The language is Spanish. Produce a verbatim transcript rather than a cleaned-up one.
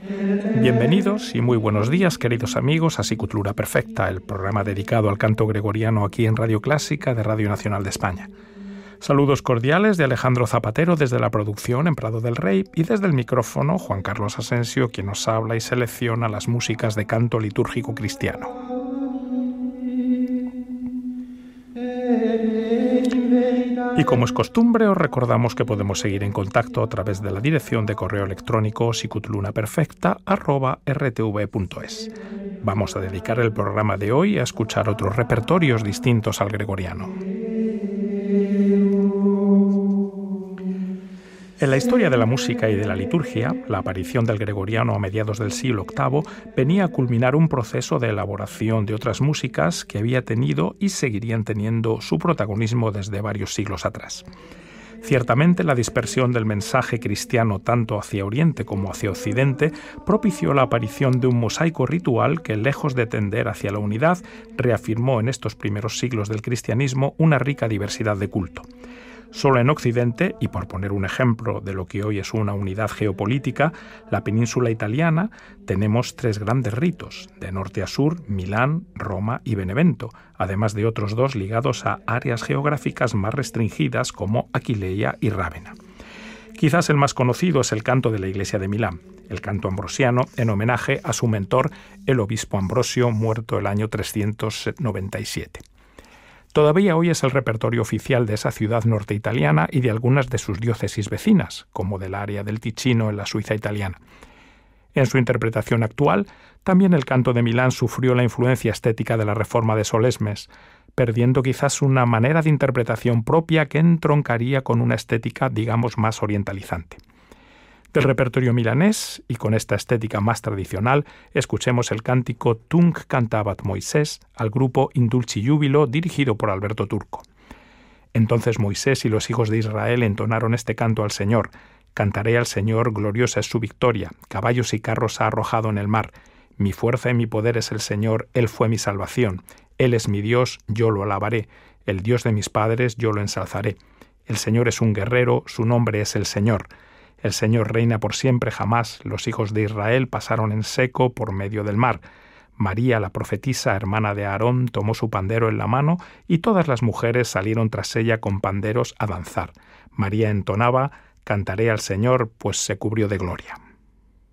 Bienvenidos y muy buenos días, queridos amigos, a Psicultura Perfecta, el programa dedicado al canto gregoriano aquí en Radio Clásica de Radio Nacional de España. Saludos cordiales de Alejandro Zapatero desde la producción en Prado del Rey y desde el micrófono Juan Carlos Asensio, quien nos habla y selecciona las músicas de canto litúrgico cristiano. Y como es costumbre, os recordamos que podemos seguir en contacto a través de la dirección de correo electrónico psicotlunaperfecta arroba r t v punto es. Vamos a dedicar el programa de hoy a escuchar otros repertorios distintos al gregoriano. En la historia de la música y de la liturgia, la aparición del gregoriano a mediados del siglo octavo venía a culminar un proceso de elaboración de otras músicas que había tenido y seguirían teniendo su protagonismo desde varios siglos atrás. Ciertamente, la dispersión del mensaje cristiano tanto hacia Oriente como hacia Occidente propició la aparición de un mosaico ritual que, lejos de tender hacia la unidad, reafirmó en estos primeros siglos del cristianismo una rica diversidad de culto. Solo en Occidente, y por poner un ejemplo de lo que hoy es una unidad geopolítica, la península italiana, tenemos tres grandes ritos, de norte a sur, Milán, Roma y Benevento, además de otros dos ligados a áreas geográficas más restringidas como Aquileia y Rávena. Quizás el más conocido es el canto de la Iglesia de Milán, el canto ambrosiano, en homenaje a su mentor, el obispo Ambrosio, muerto el año trescientos noventa y siete. Todavía hoy es el repertorio oficial de esa ciudad norte italiana y de algunas de sus diócesis vecinas, como del área del Ticino en la Suiza italiana. En su interpretación actual, también el canto de Milán sufrió la influencia estética de la Reforma de Solesmes, perdiendo quizás una manera de interpretación propia que entroncaría con una estética, digamos, más orientalizante. Del repertorio milanés, y con esta estética más tradicional, escuchemos el cántico Tunc cantabat Moisés al grupo In Dulci Jubilo, dirigido por Alberto Turco. Entonces Moisés y los hijos de Israel entonaron este canto al Señor. Cantaré al Señor, gloriosa es su victoria, caballos y carros ha arrojado en el mar. Mi fuerza y mi poder es el Señor, Él fue mi salvación. Él es mi Dios, yo lo alabaré. El Dios de mis padres, yo lo ensalzaré. El Señor es un guerrero, su nombre es el Señor. El Señor reina por siempre jamás. Los hijos de Israel pasaron en seco por medio del mar. María, la profetisa, hermana de Aarón, tomó su pandero en la mano y todas las mujeres salieron tras ella con panderos a danzar. María entonaba, cantaré al Señor, pues se cubrió de gloria.